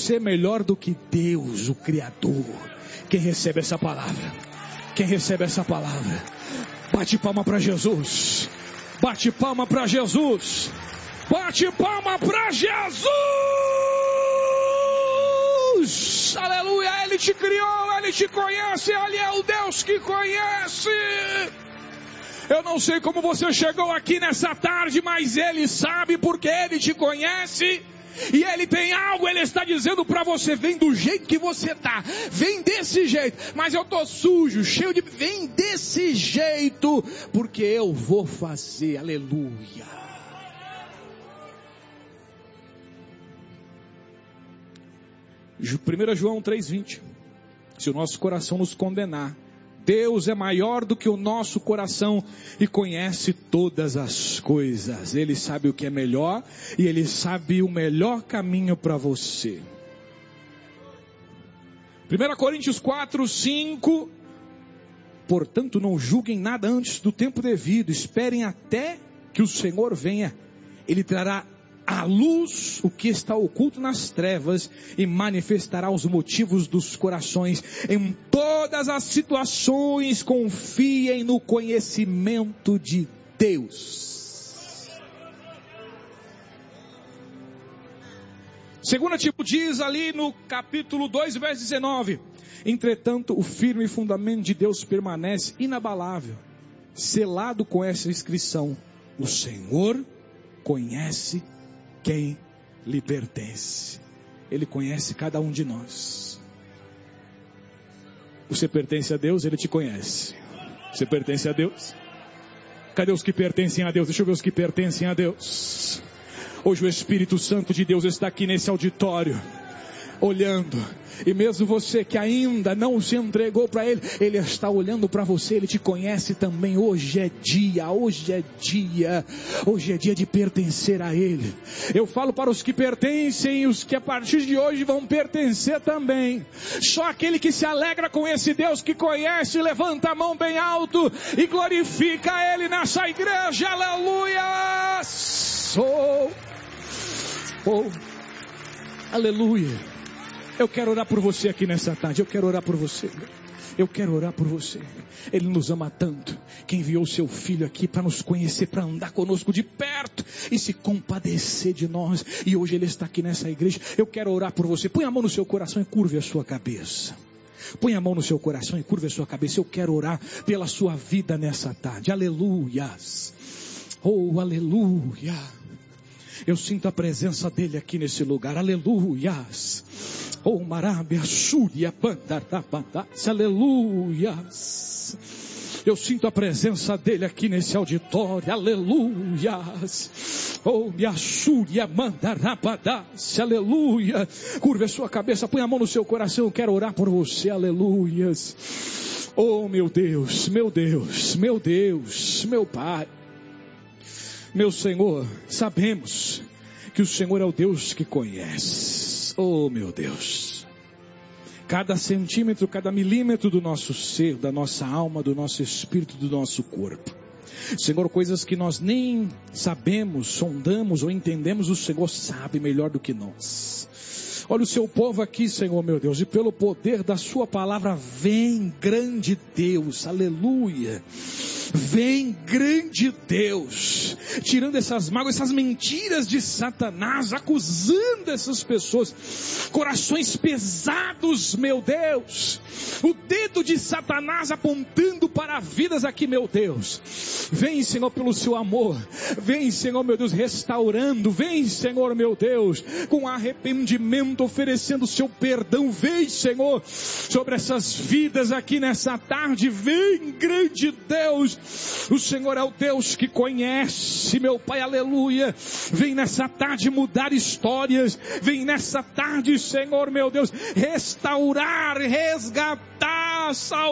você é melhor do que Deus, o Criador. Quem recebe essa palavra? Quem recebe essa palavra? Bate palma para Jesus. Bate palma para Jesus. Bate palma para Jesus. Aleluia. Ele te criou, Ele te conhece. Ele é o Deus que conhece. Eu não sei como você chegou aqui nessa tarde, mas Ele sabe, porque Ele te conhece. E Ele tem algo, Ele está dizendo para você: vem do jeito que você está, vem desse jeito, mas eu estou sujo, cheio de... Vem desse jeito, porque eu vou fazer. Aleluia. 1 João 3,20. Se o nosso coração nos condenar, Deus é maior do que o nosso coração e conhece todas as coisas. Ele sabe o que é melhor e Ele sabe o melhor caminho para você. 1 Coríntios 4:5. Portanto, não julguem nada antes do tempo devido. Esperem até que o Senhor venha. Ele trará à luz o que está oculto nas trevas e manifestará os motivos dos corações. Em todas as situações, confiem no conhecimento de Deus. Segunda tipo diz ali no capítulo 2, verso 19: entretanto, o firme fundamento de Deus permanece inabalável, selado com essa inscrição: o Senhor conhece quem lhe pertence. Ele conhece cada um de nós. Você pertence a Deus, Ele te conhece. Você pertence a Deus? Cadê os que pertencem a Deus? Deixa eu ver os que pertencem a Deus. Hoje o Espírito Santo de Deus está aqui nesse auditório, olhando, e mesmo você que ainda não se entregou para Ele, Ele está olhando para você, Ele te conhece também. Hoje é dia, hoje é dia de pertencer a Ele. Eu falo para os que pertencem e os que a partir de hoje vão pertencer também. Só aquele que se alegra com esse Deus que conhece, levanta a mão bem alto e glorifica Ele nessa igreja. Aleluia! Aleluia! Eu quero orar por você aqui nessa tarde. Eu quero orar por você. Eu quero orar por você. Ele nos ama tanto que enviou seu Filho aqui para nos conhecer, para andar conosco de perto e se compadecer de nós. E hoje Ele está aqui nessa igreja. Eu quero orar por você. Põe a mão no seu coração e curve a sua cabeça. Põe a mão no seu coração e curve a sua cabeça. Eu quero orar pela sua vida nessa tarde. Aleluias. Oh, aleluia. Eu sinto a presença dEle aqui nesse lugar. Aleluias. Oh, Marabia, Súria, Pantarapatás, aleluias. Eu sinto a presença dEle aqui nesse auditório, aleluias. Oh, Miassúria, Mandarapatás, aleluia. Curva a sua cabeça, põe a mão no seu coração, eu quero orar por você, aleluias. Oh, meu Deus, meu Deus, meu Deus, meu Pai, meu Senhor, sabemos que o Senhor é o Deus que conhece. Oh, meu Deus, cada centímetro, cada milímetro do nosso ser, da nossa alma, do nosso espírito, do nosso corpo. Senhor, coisas que nós nem sabemos, sondamos ou entendemos, o Senhor sabe melhor do que nós. Olha o seu povo aqui, Senhor, meu Deus, e pelo poder da sua palavra, vem grande Deus, aleluia. Vem grande Deus, tirando essas mágoas, essas mentiras de Satanás, acusando essas pessoas, corações pesados, meu Deus, o dedo de Satanás apontando para vidas aqui, meu Deus. Vem, Senhor, pelo seu amor, vem, Senhor, meu Deus, restaurando, vem, Senhor, meu Deus, com arrependimento, oferecendo o seu perdão, vem, Senhor, sobre essas vidas aqui nessa tarde, vem, grande Deus. O Senhor é o Deus que conhece, meu Pai, aleluia. Vem nessa tarde mudar histórias, vem nessa tarde, Senhor, meu Deus, restaurar, resgatar,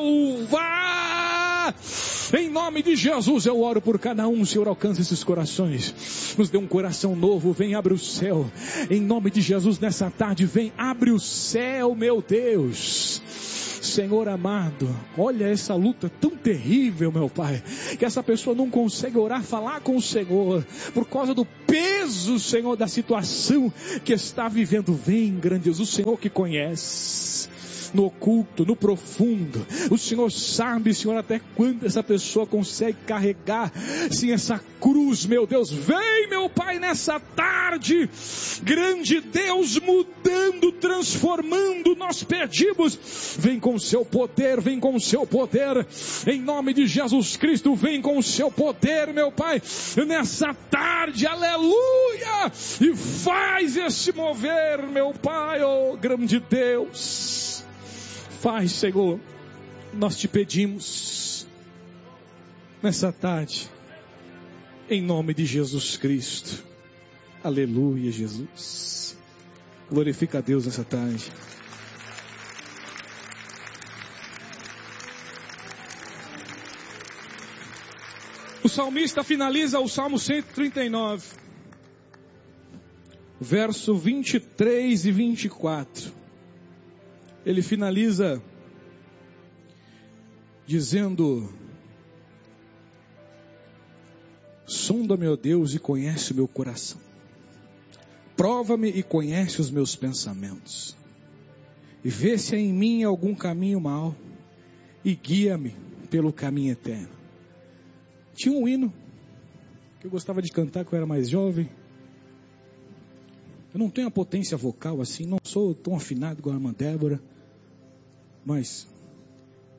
salvar. Em nome de Jesus eu oro por cada um, Senhor, alcança esses corações, nos dê um coração novo, vem, abre o céu, em nome de Jesus nessa tarde, vem, abre o céu, meu Deus. Senhor amado, olha essa luta tão terrível, meu Pai, que essa pessoa não consegue orar, falar com o Senhor, por causa do peso peso, Senhor, da situação que está vivendo. Vem, grande Deus, o Senhor que conhece, no oculto, no profundo. O Senhor sabe, Senhor, até quando essa pessoa consegue carregar, sim, essa cruz, meu Deus. Vem, meu Pai, nessa tarde, grande Deus, mudando, transformando, nós pedimos. Vem com o seu poder, vem com o seu poder, em nome de Jesus Cristo. Vem com o seu poder, meu Pai, nessa tarde, aleluia, e faz esse mover, meu Pai, oh grande Deus. Faz, Senhor, nós te pedimos nessa tarde, em nome de Jesus Cristo. Aleluia, Jesus. Glorifica a Deus nessa tarde. O salmista finaliza o Salmo 139, verso 23 e 24. Ele finaliza dizendo: sonda-me, ó Deus, e conhece o meu coração. Prova-me e conhece os meus pensamentos. E vê se há em mim algum caminho mau, e guia-me pelo caminho eterno. Tinha um hino que eu gostava de cantar quando eu era mais jovem. Eu não tenho a potência vocal assim, não sou tão afinado igual a irmã Débora, mas